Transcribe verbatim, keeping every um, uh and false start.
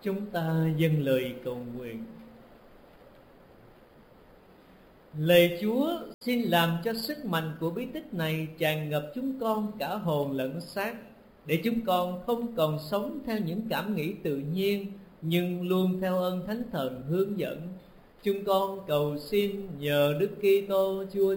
Chúng ta dâng lời cầu nguyện. Lạy Chúa, xin làm cho sức mạnh của bí tích này tràn ngập chúng con cả hồn lẫn xác, để chúng con không còn sống theo những cảm nghĩ tự nhiên, nhưng luôn theo ơn Thánh Thần hướng dẫn. Chúng con cầu xin nhờ Đức Kitô Chúa